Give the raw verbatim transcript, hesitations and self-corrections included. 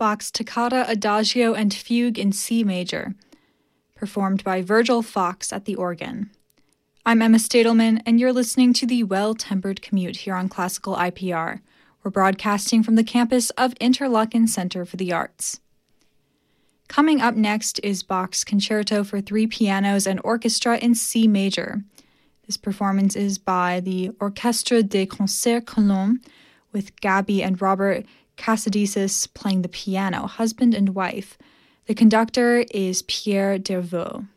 Bach's Toccata, Adagio, and Fugue in C major, performed by Virgil Fox at the organ. I'm Emma Stadelman, and you're listening to the Well-Tempered Commute here on Classical I P R. We're broadcasting from the campus of Interlochen Center for the Arts. Coming up next is Bach's Concerto for Three Pianos and Orchestra in C major. This performance is by the Orchestre des Concerts Colombes, with Gabby and Robert Casadesus playing the piano, husband and wife. The conductor is Pierre Dervaux.